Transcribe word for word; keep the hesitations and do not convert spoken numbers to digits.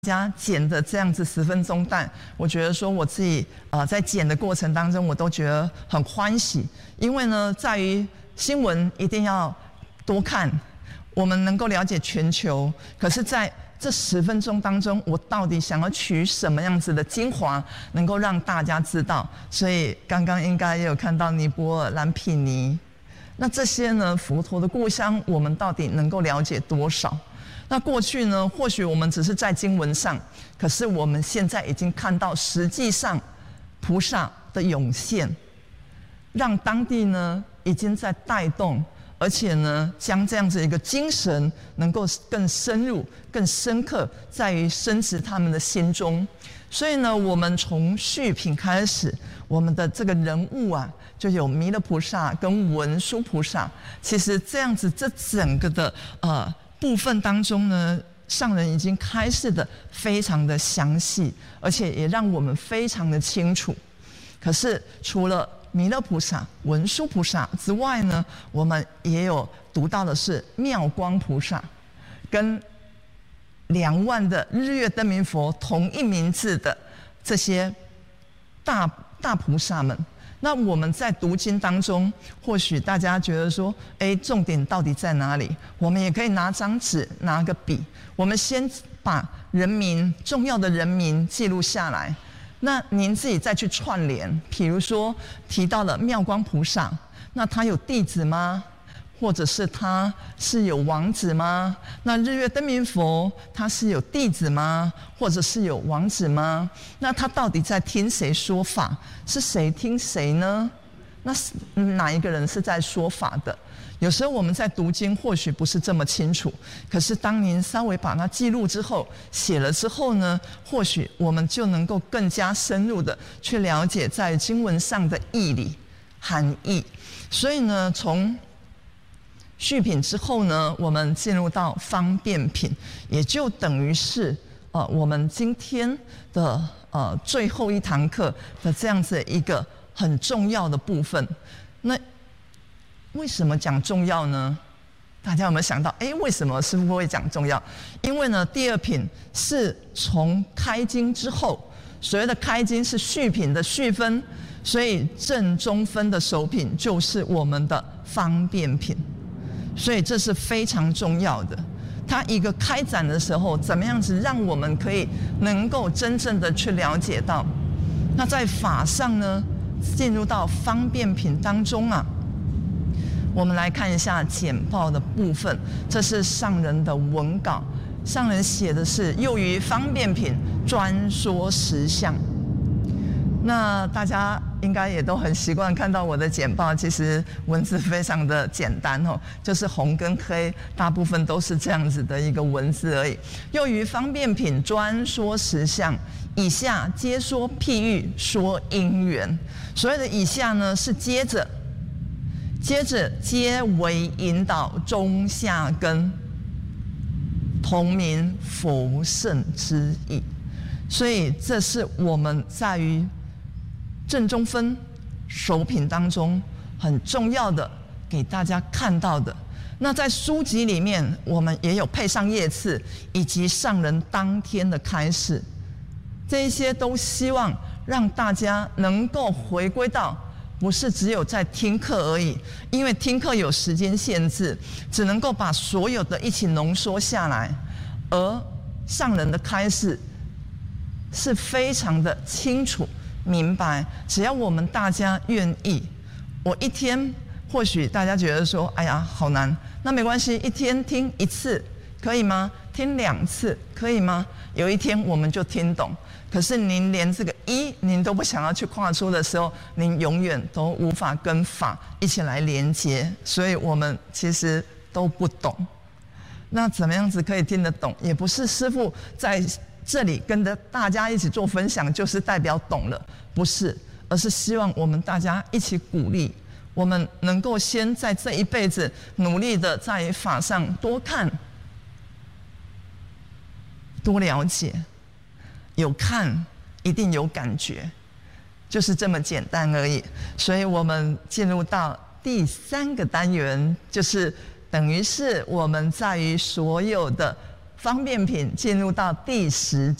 家剪的这样子十分钟蛋，我觉得说我自己呃在剪的过程当中，我都觉得很欢喜，因为呢，在于新闻一定要多看，我们能够了解全球。可是，在这十分钟当中，我到底想要取什么样子的精华，能够让大家知道？所以刚刚应该也有看到尼泊尔、蓝毗尼，那这些呢，佛陀的故乡，我们到底能够了解多少？那过去呢，或许我们只是在经文上，可是我们现在已经看到，实际上菩萨的涌现，让当地呢已经在带动，而且呢将这样子一个精神能够更深入、更深刻，在于深植他们的心中。所以呢，我们从序品开始，我们的这个人物啊，就有弥勒菩萨跟文殊菩萨。其实这样子，这整个的呃。部分当中呢，上人已经开示的非常的详细，而且也让我们非常的清楚。可是除了弥勒菩萨、文殊菩萨之外呢，我们也有读到的是妙光菩萨，跟两万的日月灯明佛同一名字的这些大大菩萨们。那我们在读经当中，或许大家觉得说，哎，重点到底在哪里？我们也可以拿张纸，拿个笔，我们先把人名重要的人名记录下来。那您自己再去串联，比如说提到了妙光菩萨，那他有弟子吗？或者是他是有王子吗？那日月灯明佛他是有弟子吗？或者是有王子吗？那他到底在听谁说法？是谁听谁呢？那哪一个人是在说法的？有时候我们在读经或许不是这么清楚，可是当您稍微把它记录之后，写了之后呢，或许我们就能够更加深入的去了解在经文上的义理含义。所以呢，从序品之后呢，我们进入到方便品，也就等于是呃我们今天的呃最后一堂课的这样子一个很重要的部分。那为什么讲重要呢？大家有没有想到？哎，为什么师父会讲重要？因为呢，第二品是从开经之后，所谓的开经是序品的序分，所以正中分的首品就是我们的方便品。所以这是非常重要的，它一个开展的时候，怎么样子让我们可以能够真正的去了解到。那在法上呢，进入到方便品当中啊，我们来看一下简报的部分。这是上人的文稿，上人写的是又于方便品专说实相。那大家应该也都很习惯看到我的简报，其实文字非常的简单哦，就是红跟黑，大部分都是这样子的一个文字而已。又于方便品专说实相，以下皆说譬喻，说因缘。所谓的以下呢，是接着，接着皆为引导中下根，同名佛圣之意。所以这是我们在于正中分首品当中很重要的给大家看到的。那在书籍里面，我们也有配上页次以及上人当天的开示，这一些都希望让大家能够回归到不是只有在听课而已，因为听课有时间限制，只能够把所有的一起浓缩下来，而上人的开示是非常的清楚明白。只要我们大家愿意，我一天或许大家觉得说，哎呀好难，那没关系，一天听一次可以吗？听两次可以吗？有一天我们就听懂。可是您连这个一您都不想要去跨出的时候，您永远都无法跟法一起来连接，所以我们其实都不懂。那怎么样子可以听得懂？也不是师父在这里跟着大家一起做分享就是代表懂了，不是，而是希望我们大家一起鼓励，我们能够先在这一辈子努力的在法上多看多了解，有看一定有感觉，就是这么简单而已。所以我们进入到第三个单元，就是等于是我们在于所有的方便品进入到第十